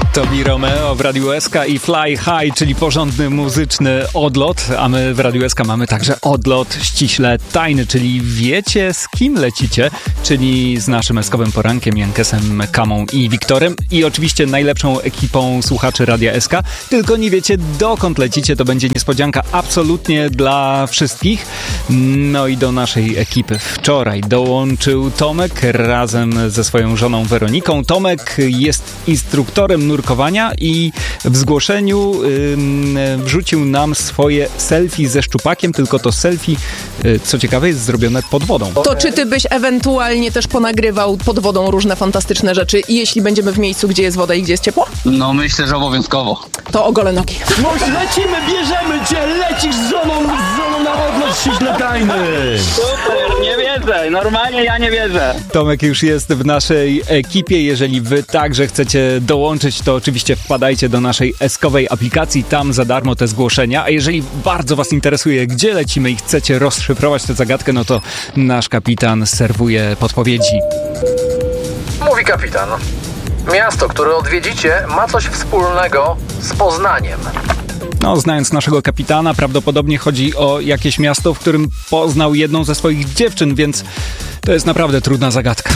Tobi Romeo w Radiu SK i Fly High, czyli porządny muzyczny odlot, a my w Radiu SK mamy także odlot ściśle tajny, czyli wiecie z kim lecicie, czyli z naszym eskowym porankiem, Jankesem, Kamą i Wiktorem i oczywiście najlepszą ekipą słuchaczy Radia SK, tylko nie wiecie dokąd lecicie, to będzie niespodzianka absolutnie dla wszystkich. No i do naszej ekipy wczoraj dołączył Tomek razem ze swoją żoną Weroniką. Tomek jest instruktorem nurkowania i w zgłoszeniu wrzucił nam swoje selfie ze szczupakiem, tylko to selfie, co ciekawe, jest zrobione pod wodą. To czy ty byś ewentualnie też ponagrywał pod wodą różne fantastyczne rzeczy, jeśli będziemy w miejscu, gdzie jest woda i gdzie jest ciepło? No myślę, że obowiązkowo. To ogolę nogi. No lecimy, bierzemy cię, lecisz z żoną na odlot ściśle tajny. Super, nie wierzę, normalnie ja nie wierzę. Tomek już jest w naszej ekipie, jeżeli wy także chcecie dołączyć, to oczywiście wpadajcie do naszej eskowej aplikacji, tam za darmo te zgłoszenia, a jeżeli bardzo was interesuje, gdzie lecimy i chcecie rozszyfrować tę zagadkę, no to nasz kapitan serwuje podpowiedzi. Mówi kapitan. Miasto, które odwiedzicie, ma coś wspólnego z Poznaniem. No, znając naszego kapitana, prawdopodobnie chodzi o jakieś miasto, w którym poznał jedną ze swoich dziewczyn, więc to jest naprawdę trudna zagadka.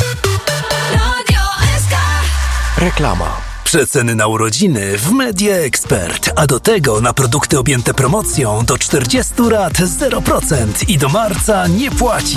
Reklama. Przeceny na urodziny w Media Expert, a do tego na produkty objęte promocją do 40 rat 0% i do marca nie płaci.